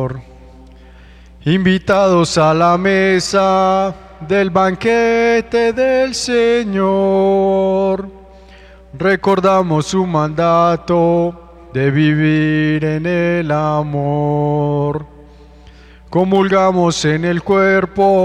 Invitados a la mesa del banquete del Señor, recordamos su mandato de vivir en el amor. Comulgamos en el cuerpo